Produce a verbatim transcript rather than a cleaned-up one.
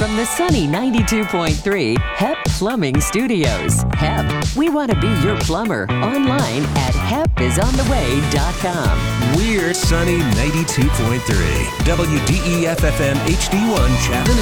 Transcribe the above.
from the sunny ninety-two point three H E P Plumbing Studios. H E P, we want to be your plumber. Online at hep is on the way dot com. We're sunny ninety-two point three W D E F F M H D one Chattanooga.